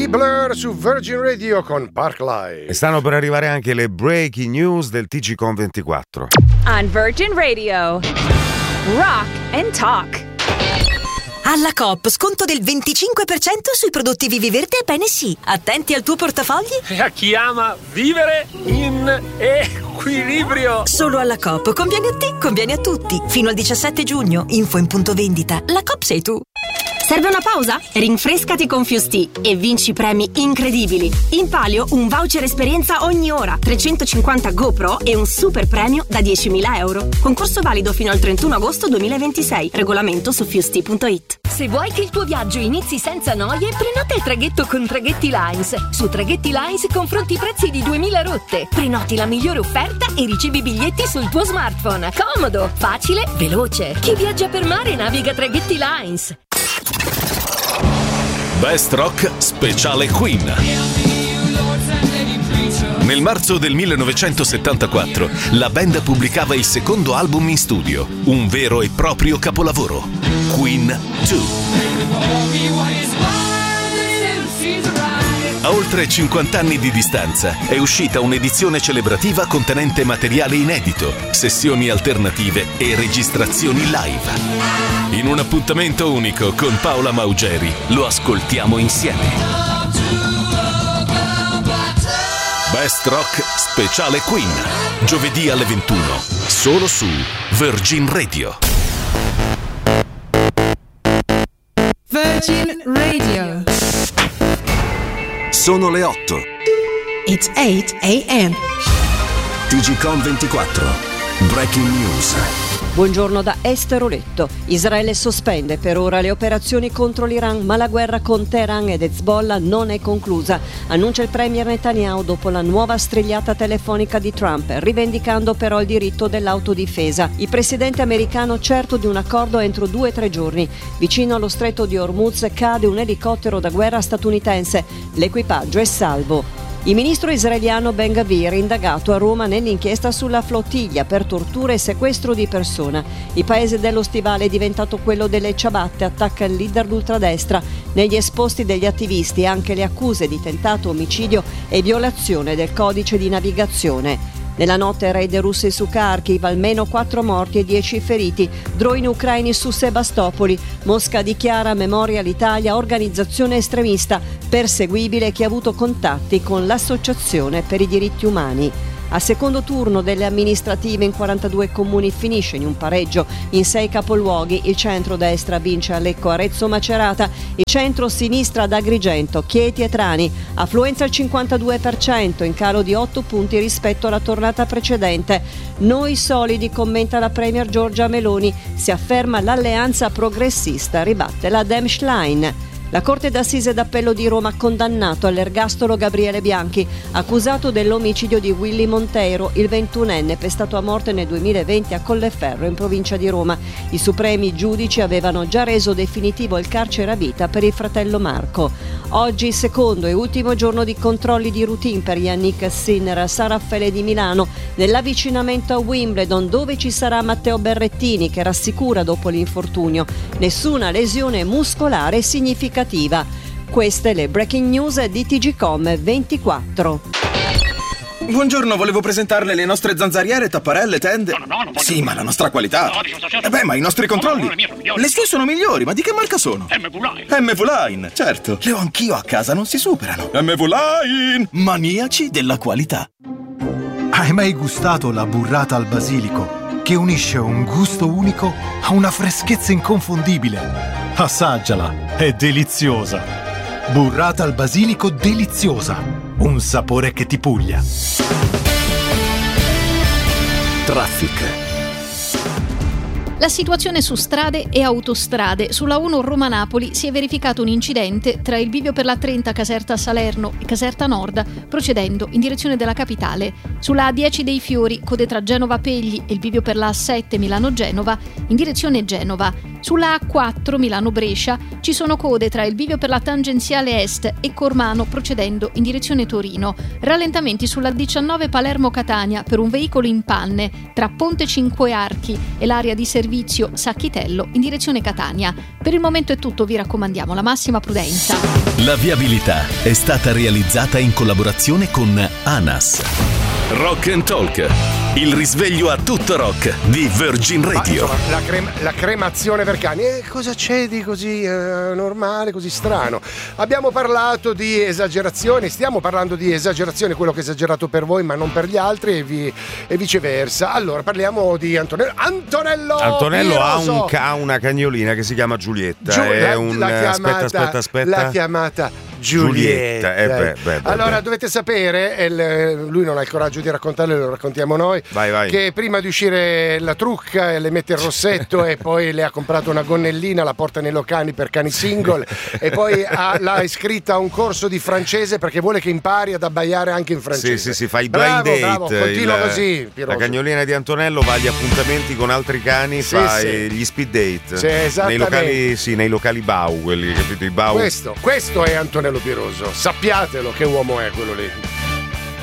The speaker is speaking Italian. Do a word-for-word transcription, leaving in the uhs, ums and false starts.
Blur su Virgin Radio con Parklife. E stanno per arrivare anche le breaking news del T G Com ventiquattro. On Virgin Radio, Rock and Talk. Alla Coop, sconto del venticinque per cento sui prodotti Vivi Verde e Bene Sì. Attenti al tuo portafogli. E a chi ama vivere in equilibrio. Solo alla Coop. Conviene a te, conviene a tutti. Fino al diciassette giugno. Info in punto vendita. La Coop sei tu. Serve una pausa? Rinfrescati con Fusti e vinci premi incredibili. In palio un voucher esperienza ogni ora, trecentocinquanta GoPro e un super premio da diecimila euro. Concorso valido fino al trentuno agosto duemilaventisei. Regolamento su fusti punto it. Se vuoi che il tuo viaggio inizi senza noie, prenota il traghetto con Traghetti Lines. Su Traghetti Lines confronti i prezzi di duemila rotte. Prenoti la migliore offerta e ricevi i biglietti sul tuo smartphone. Comodo, facile, veloce. Chi viaggia per mare naviga Traghetti Lines. Best Rock Speciale Queen. Nel marzo del millenovecentosettantaquattro la band pubblicava il secondo album in studio, un vero e proprio capolavoro, Queen due. A oltre cinquanta anni di distanza è uscita un'edizione celebrativa contenente materiale inedito, sessioni alternative e registrazioni live. In un appuntamento unico con Paola Maugeri lo ascoltiamo insieme. Best Rock Speciale Queen, giovedì alle ventuno, solo su Virgin Radio. Virgin Radio. Sono le otto. It's eight a.m. T G Com ventiquattro. Breaking News. Buongiorno da Esteroletto. Israele sospende per ora le operazioni contro l'Iran, ma la guerra con Teheran ed Hezbollah non è conclusa, annuncia il premier Netanyahu dopo la nuova strigliata telefonica di Trump, rivendicando però il diritto dell'autodifesa. Il presidente americano certo di un accordo entro due o tre giorni. Vicino allo stretto di Hormuz cade un elicottero da guerra statunitense. L'equipaggio è salvo. Il ministro israeliano Ben Gvir indagato a Roma nell'inchiesta sulla flottiglia per tortura e sequestro di persona. Il paese dello stivale è diventato quello delle ciabatte, attacca il leader d'ultradestra. Negli esposti degli attivisti anche le accuse di tentato omicidio e violazione del codice di navigazione. Nella notte raid russi su Kharkiv, almeno quattro morti e dieci feriti, droni ucraini su Sebastopoli. Mosca dichiara memoria all'Italia organizzazione estremista, perseguibile chi ha avuto contatti con l'Associazione per i diritti umani. Al secondo turno delle amministrative in quarantadue comuni finisce in un pareggio. In sei capoluoghi il centro-destra vince a Lecco, Arezzo, Macerata, il centro-sinistra ad Agrigento, Chieti e Trani. Affluenza al cinquantadue per cento, in calo di otto punti rispetto alla tornata precedente. Noi solidi, commenta la premier Giorgia Meloni, si afferma l'alleanza progressista, ribatte la Dem Schlein. La Corte d'Assise d'Appello di Roma ha condannato all'ergastolo Gabriele Bianchi, accusato dell'omicidio di Willy Monteiro, il ventunenne pestato a morte nel duemilaventi a Colleferro in provincia di Roma. I supremi giudici avevano già reso definitivo il carcere a vita per il fratello Marco. Oggi secondo e ultimo giorno di controlli di routine per Yannick Sinner a San Raffaele di Milano, nell'avvicinamento a Wimbledon, dove ci sarà Matteo Berrettini che rassicura dopo l'infortunio. Nessuna lesione muscolare significativa. Queste le breaking news di T G Com ventiquattro. Buongiorno, volevo presentarle le nostre zanzariere, tapparelle, tende. No, no, no, non voglio. Sì, ma la nostra qualità. No, dico, certo. Eh beh, ma i nostri controlli. No, no, le mie sono migliori. Le sue sono migliori, ma di che marca sono? M V Line. M V Line, certo. Le ho anch'io a casa, non si superano. M V Line, maniaci della qualità. Hai mai gustato la burrata al basilico, che unisce un gusto unico a una freschezza inconfondibile? Assaggiala, è deliziosa. Burrata al basilico deliziosa, un sapore che ti puglia. Traffic. La situazione su strade e autostrade. Sulla uno Roma-Napoli si è verificato un incidente tra il bivio per la trenta Caserta Salerno e Caserta Nord, procedendo in direzione della capitale. Sulla A dieci dei Fiori, code tra Genova Pegli e il bivio per la A sette Milano-Genova, in direzione Genova. Sulla A quattro Milano-Brescia ci sono code tra il bivio per la tangenziale est e Cormano procedendo in direzione Torino. Rallentamenti sulla diciannove Palermo-Catania per un veicolo in panne tra Ponte Cinque Archi e l'area di servizio Sacchitello in direzione Catania. Per il momento è tutto, vi raccomandiamo la massima prudenza. La viabilità è stata realizzata in collaborazione con ANAS. Rock and Talk, il risveglio a tutto rock di Virgin Radio. Ma, insomma, la, crema, la cremazione per cani, eh, cosa c'è di così eh, normale, così strano? Abbiamo parlato di esagerazioni, stiamo parlando di esagerazioni, quello che è esagerato per voi ma non per gli altri e, vi, e viceversa. Allora parliamo di Antonello. Antonello, Antonello ha, un, ha una cagnolina che si chiama Giulietta. Giu- è la, un, la chiamata, aspetta, aspetta, aspetta. La chiamata Giulietta. Giulietta. Eh, beh, beh, beh, allora beh. dovete sapere, il, lui non ha il coraggio di raccontarlo, lo raccontiamo noi. Vai, vai. Che prima di uscire la trucca le mette il rossetto e poi le ha comprato una gonnellina, la porta nei locali per cani single e poi ha, l'ha iscritta a un corso di francese perché vuole che impari ad abbaiare anche in francese. Sì, sì, sì, fa i bravo, blind bravo, date. continua il, così, Piroso. La cagnolina di Antonello va agli appuntamenti con altri cani, sì, fa sì. gli speed date. Sì, esattamente. Nei locali, sì, nei locali Bau, quelli, capito? I Bau. Questo, questo è Antonello Piroso, sappiatelo che uomo è quello lì.